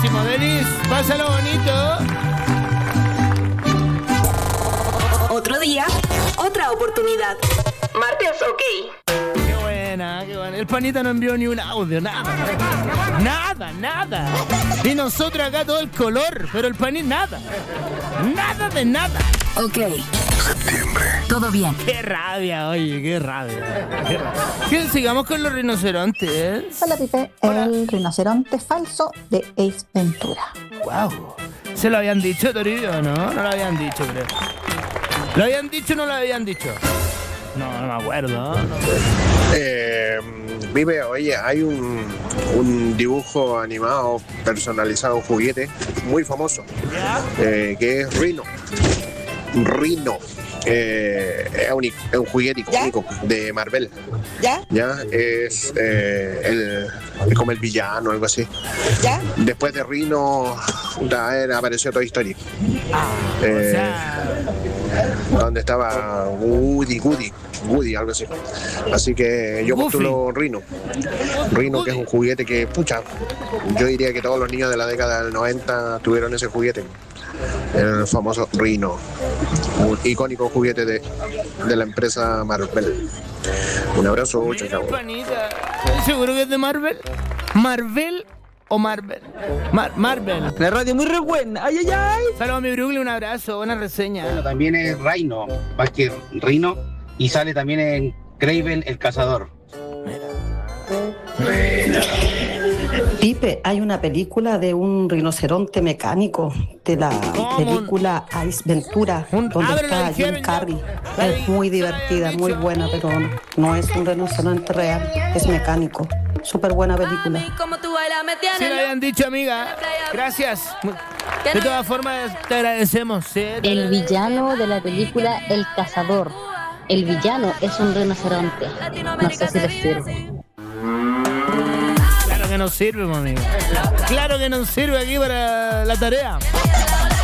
Denis, pásalo bonito. Otro día, otra oportunidad. Martes, ok. Qué buena, qué buena. El panita no envió ni un audio, nada. Nada. Y nosotros acá todo el color, pero el panita nada. Nada de nada. Ok. Septiembre. Todo bien. Qué rabia, oye, qué rabia. ¿Qué? Sigamos con los rinocerontes. Hola, Pipe. Hola. El rinoceronte falso de Ace Ventura. Wow. ¿Se lo habían dicho, Toribio, no? No lo habían dicho, creo. ¿Lo habían dicho o no lo habían dicho? No me acuerdo. Vive, oye, hay un dibujo animado personalizado, un juguete muy famoso, que es Rino. Es un juguete icónico de Marvel. ¿Ya? Es como el villano, algo así. ¿Ya? Después de Rino apareció Toy Story. O sea, Donde estaba Woody, algo así. Así que yo Goofy. postulo Rino, que es un juguete que, pucha, yo diría que todos los niños de la década del 90 tuvieron ese juguete. El famoso Rino, un icónico juguete de la empresa Marvel. Un abrazo, mira, chao. panita. ¿Estoy seguro que es de Marvel? ¿Marvel o Marvel? Marvel. La radio muy re buena. Ay. Saludos a mi Brooklyn, un abrazo, buena reseña. Bueno, también es Rhino, más que Rino, y sale también en Kraven el Cazador. Pipe, hay una película de un rinoceronte mecánico de la ¿Cómo? película Ace Ventura, donde ábrela, está dijeron Jim ya. Carrey. La Es muy divertida, muy buena, pero no es un rinoceronte real, es mecánico. Súper buena película. Sí, lo habían dicho, amiga. Gracias. De todas formas, te agradecemos. ¿Sí? El villano de la película El Cazador. El villano es un rinoceronte. No sé si les sirve. Claro que nos sirve, amiga. Claro que nos sirve aquí para la tarea.